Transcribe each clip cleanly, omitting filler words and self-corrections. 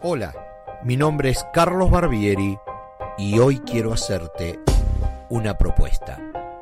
Hola, mi nombre es Carlos Barbieri y hoy quiero hacerte una propuesta.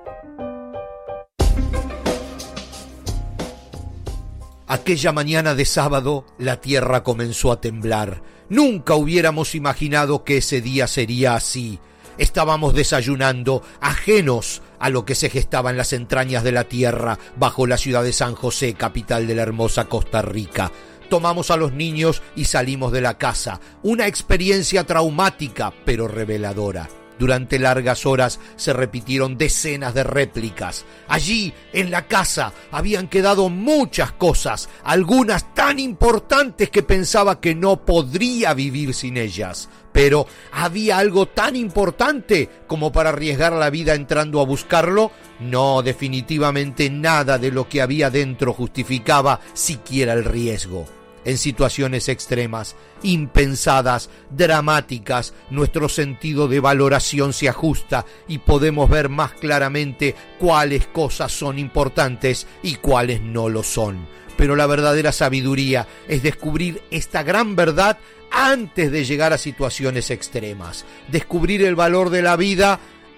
Aquella mañana de sábado la tierra comenzó a temblar. Nunca hubiéramos imaginado que ese día sería así. Estábamos desayunando, ajenos a lo que se gestaba en las entrañas de la tierra, bajo la ciudad de San José, capital de la hermosa Costa Rica. Tomamos a los niños y salimos de la casa. Una experiencia traumática, pero reveladora. Durante largas horas se repitieron decenas de réplicas. Allí, en la casa, habían quedado muchas cosas, algunas tan importantes que pensaba que no podría vivir sin ellas. Pero, ¿había algo tan importante como para arriesgar la vida entrando a buscarlo? No, definitivamente nada de lo que había dentro justificaba siquiera el riesgo. En situaciones extremas, impensadas, dramáticas, nuestro sentido de valoración se ajusta y podemos ver más claramente cuáles cosas son importantes y cuáles no lo son. Pero la verdadera sabiduría es descubrir esta gran verdad antes de llegar a situaciones extremas. Descubrir el valor de la vida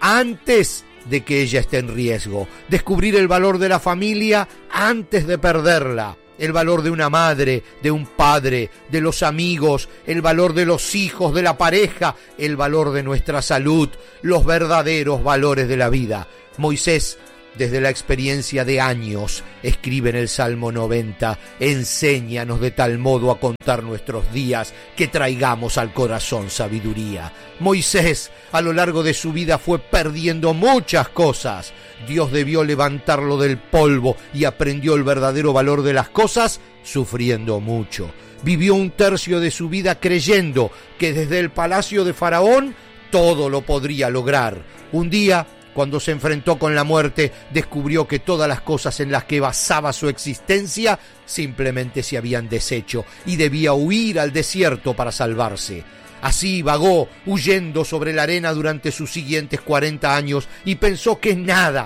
antes de que ella esté en riesgo. Descubrir el valor de la familia antes de perderla. El valor de una madre, de un padre, de los amigos, el valor de los hijos, de la pareja, el valor de nuestra salud, los verdaderos valores de la vida. Moisés, desde la experiencia de años, escribe en el Salmo 90, enséñanos de tal modo a contar nuestros días que traigamos al corazón sabiduría. Moisés, a lo largo de su vida, fue perdiendo muchas cosas. Dios debió levantarlo del polvo y aprendió el verdadero valor de las cosas sufriendo mucho. Vivió un tercio de su vida creyendo que desde el palacio de Faraón todo lo podría lograr. Un día, cuando se enfrentó con la muerte, descubrió que todas las cosas en las que basaba su existencia simplemente se habían deshecho y debía huir al desierto para salvarse. Así vagó, huyendo sobre la arena durante sus siguientes 40 años y pensó que nada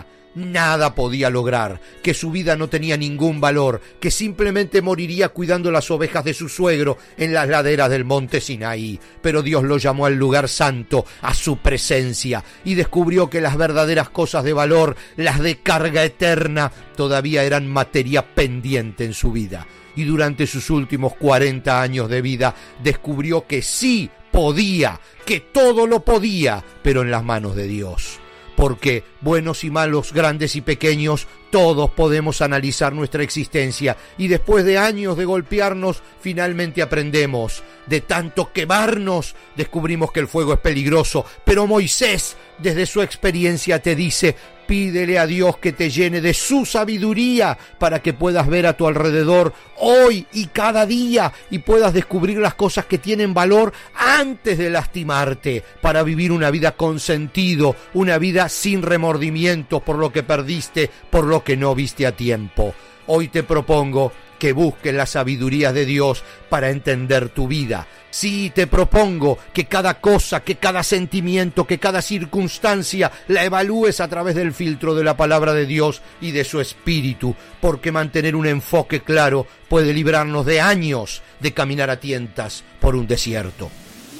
podía lograr, que su vida no tenía ningún valor, que simplemente moriría cuidando las ovejas de su suegro en las laderas del monte Sinaí. Pero Dios lo llamó al lugar santo, a su presencia, y descubrió que las verdaderas cosas de valor, las de carga eterna, todavía eran materia pendiente en su vida. Y durante sus últimos 40 años de vida descubrió que sí podía, que todo lo podía, pero en las manos de Dios. Porque, buenos y malos, grandes y pequeños, todos podemos analizar nuestra existencia y después de años de golpearnos, finalmente aprendemos. De tanto quemarnos, descubrimos que el fuego es peligroso. Pero Moisés, desde su experiencia, te dice: pídele a Dios que te llene de su sabiduría para que puedas ver a tu alrededor hoy y cada día y puedas descubrir las cosas que tienen valor antes de lastimarte, para vivir una vida con sentido, una vida sin remordimientos por lo que perdiste, por lo que no viste a tiempo. Hoy te propongo que busques la sabiduría de Dios para entender tu vida. Sí, te propongo que cada cosa, que cada sentimiento, que cada circunstancia la evalúes a través del filtro de la palabra de Dios y de su espíritu, porque mantener un enfoque claro puede librarnos de años de caminar a tientas por un desierto.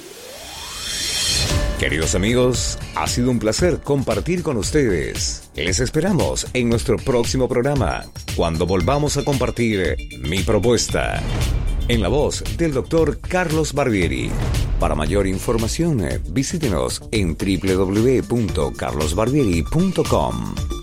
Queridos amigos, ha sido un placer compartir con ustedes. Les esperamos en nuestro próximo programa, cuando volvamos a compartir Mi Propuesta, en la voz del Dr. Carlos Barbieri. Para mayor información, visítenos en www.carlosbarbieri.com.